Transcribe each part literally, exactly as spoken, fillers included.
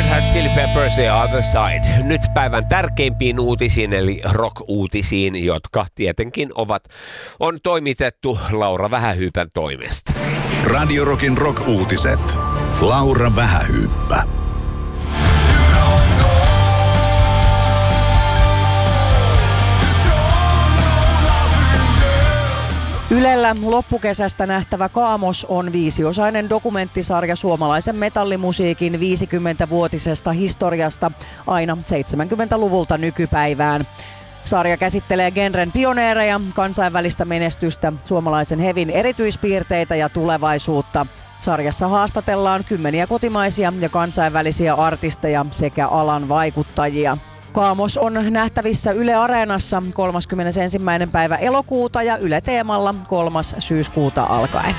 Red Hot Chili Peppers ja Other Side. Nyt päivän tärkeimpiin uutisiin, eli rock-uutisiin, jotka tietenkin ovat, on toimitettu Laura Vähähyypän toimesta. Radio Rockin rock-uutiset. Laura Vähähyyppä. Ylellä loppukesästä nähtävä Kaamos on viisiosainen dokumenttisarja suomalaisen metallimusiikin viisikymmenvuotisesta historiasta aina seitsemänkymmentäluvulta nykypäivään. Sarja käsittelee genren pioneereja, kansainvälistä menestystä, suomalaisen hevin erityispiirteitä ja tulevaisuutta. Sarjassa haastatellaan kymmeniä kotimaisia ja kansainvälisiä artisteja sekä alan vaikuttajia. Kaamos on nähtävissä Yle Areenassa kolmaskymmenesensimmäinen päivä elokuuta ja Yle Teemalla kolmas syyskuuta alkaen.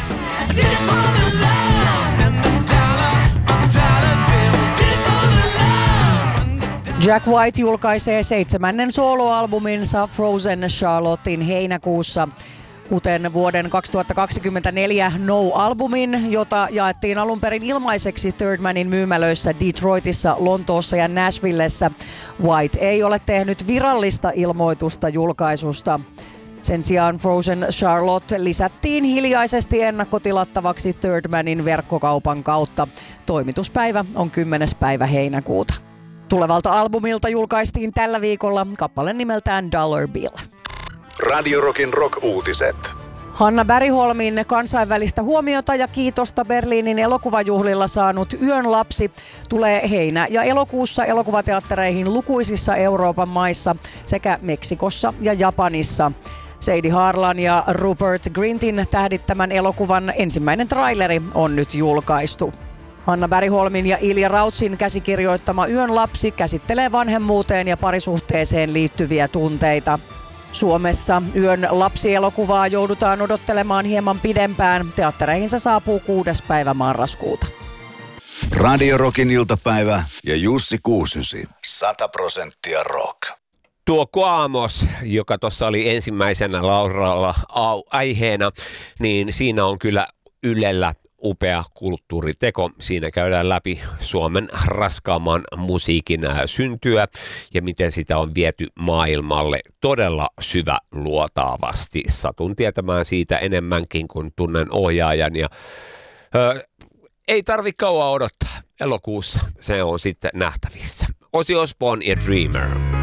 Jack White julkaisee seitsemännen soloalbuminsa Frozen Charlottein heinäkuussa. Kuten vuoden kaksituhattakaksikymmentäneljä No-albumin, jota jaettiin alun perin ilmaiseksi Third Manin myymälöissä Detroitissa, Lontoossa ja Nashvillessä, White ei ole tehnyt virallista ilmoitusta julkaisusta. Sen sijaan Frozen Charlotte lisättiin hiljaisesti ennakkotilattavaksi Third Manin verkkokaupan kautta. Toimituspäivä on kymmenes päivä heinäkuuta. Tulevalta albumilta julkaistiin tällä viikolla kappale nimeltään Dollar Bill. Radio Rockin rock-uutiset. Hanna Bergholmin kansainvälistä huomiota ja kiitosta Berliinin elokuvajuhlilla saanut Yön lapsi tulee heinä- ja elokuussa elokuvateattereihin lukuisissa Euroopan maissa sekä Meksikossa ja Japanissa. Sadie Harlan ja Rupert Grintin tähdittämän elokuvan ensimmäinen traileri on nyt julkaistu. Hanna Bergholmin ja Ilja Rautsin käsikirjoittama Yön lapsi käsittelee vanhemmuuteen ja parisuhteeseen liittyviä tunteita. Suomessa Yön lapsielokuvaa joudutaan odottelemaan hieman pidempään. Teattereihin se saapuu kuudes päivä marraskuuta. Radio Rockin iltapäivä ja Jussi Kuusysi. sata prosenttia rock. Tuo Kaamos, joka tuossa oli ensimmäisenä Lauralla aiheena, niin siinä on kyllä Ylellä upea kulttuuriteko. Siinä käydään läpi Suomen raskaamman musiikin syntyä ja miten sitä on viety maailmalle todella syväluotaavasti. Satun tietämään siitä enemmänkin kuin tunnen ohjaajan ja ö, ei tarvi kauan odottaa. Elokuussa se on sitten nähtävissä. Ozzy Osbourne ja Dreamer.